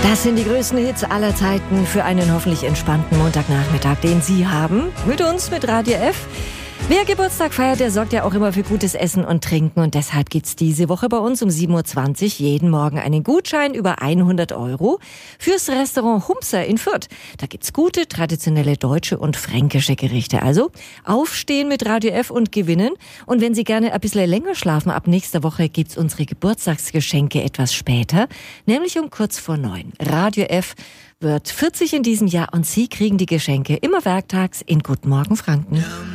Das sind die größten Hits aller Zeiten für einen hoffentlich entspannten Montagnachmittag, den Sie haben. Mit uns, mit Radio F. Wer Geburtstag feiert, der sorgt ja auch immer für gutes Essen und Trinken. Und deshalb gibt's diese Woche bei uns um 7.20 Uhr jeden Morgen einen Gutschein über 100 € fürs Restaurant Humser in Fürth. Da gibt's gute, traditionelle deutsche und fränkische Gerichte. Also aufstehen mit Radio F und gewinnen. Und wenn Sie gerne ein bisschen länger schlafen, ab nächster Woche gibt's unsere Geburtstagsgeschenke etwas später, nämlich um kurz vor 9. Radio F wird 40 in diesem Jahr und Sie kriegen die Geschenke immer werktags in Guten Morgen Franken.